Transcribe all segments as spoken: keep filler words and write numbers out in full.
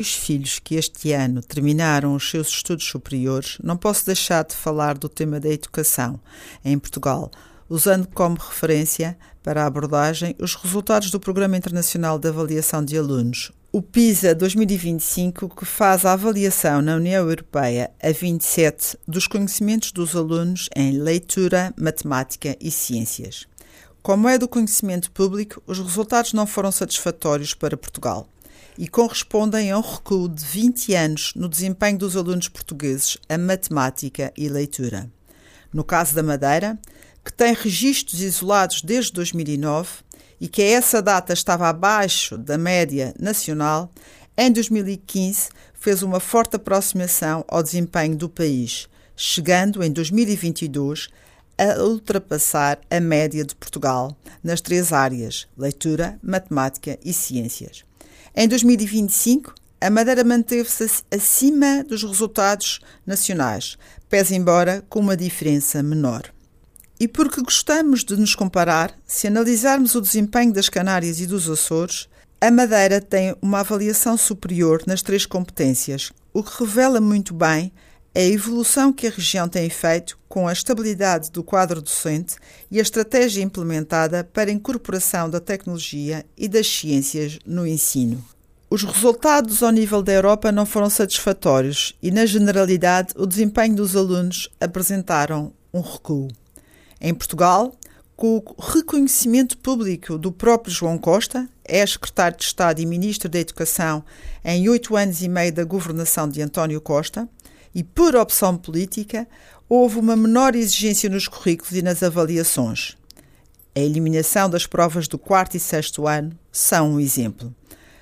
Os filhos que este ano terminaram os seus estudos superiores, não posso deixar de falar do tema da educação em Portugal, usando como referência para a abordagem os resultados do Programa Internacional de Avaliação de Alunos, o PISA dois mil e vinte e cinco, que faz a avaliação na União Europeia a vinte e sete dos conhecimentos dos alunos em leitura, matemática e ciências. Como é do conhecimento público, os resultados não foram satisfatórios para Portugal e correspondem a um recuo de vinte anos no desempenho dos alunos portugueses a matemática e leitura. No caso da Madeira, que tem registros isolados desde dois mil e nove e que a essa data estava abaixo da média nacional, em dois mil e quinze fez uma forte aproximação ao desempenho do país, chegando em dois mil e vinte e dois a ultrapassar a média de Portugal nas três áreas, leitura, matemática e ciências. Em dois mil e vinte e cinco, a Madeira manteve-se acima dos resultados nacionais, pese embora com uma diferença menor. E porque gostamos de nos comparar, se analisarmos o desempenho das Canárias e dos Açores, a Madeira tem uma avaliação superior nas três competências, o que revela muito bem a evolução que a região tem feito com a estabilidade do quadro docente e a estratégia implementada para a incorporação da tecnologia e das ciências no ensino. Os resultados ao nível da Europa não foram satisfatórios e, na generalidade, o desempenho dos alunos apresentaram um recuo. Em Portugal, com o reconhecimento público do próprio João Costa, ex-secretário de Estado e Ministro da Educação em oito anos e meio da governação de António Costa, e por opção política, houve uma menor exigência nos currículos e nas avaliações. A eliminação das provas do quarto e sexto ano são um exemplo.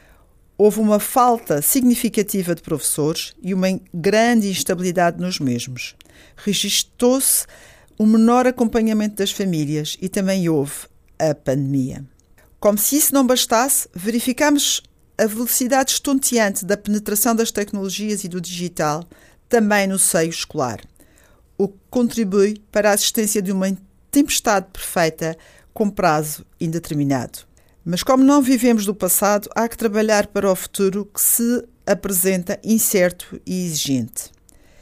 Houve uma falta significativa de professores e uma grande instabilidade nos mesmos. Registou-se um menor acompanhamento das famílias e também houve a pandemia. Como se isso não bastasse, verificamos a velocidade estonteante da penetração das tecnologias e do digital também no seio escolar, o que contribui para a existência de uma tempestade perfeita com prazo indeterminado. Mas como não vivemos do passado, há que trabalhar para o futuro que se apresenta incerto e exigente.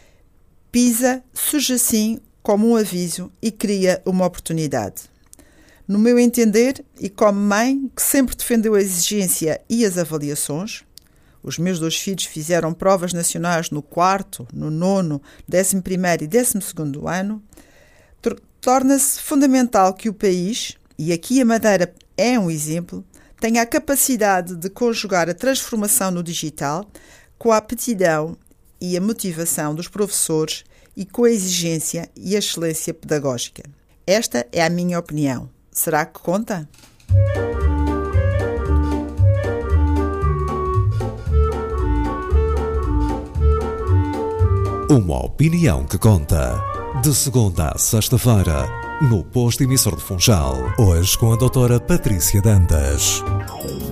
PISA surge assim como um aviso e cria uma oportunidade. No meu entender, e como mãe que sempre defendeu a exigência e as avaliações, os meus dois filhos fizeram provas nacionais no quarto, no nono, décimo primeiro e décimo segundo ano, torna-se fundamental que o país, e aqui a Madeira é um exemplo, tenha a capacidade de conjugar a transformação no digital com a aptidão e a motivação dos professores e com a exigência e a excelência pedagógica. Esta é a minha opinião. Será que conta? Uma opinião que conta. De segunda a sexta-feira, no posto emissor de Funchal. Hoje com a doutora Patrícia Dantas.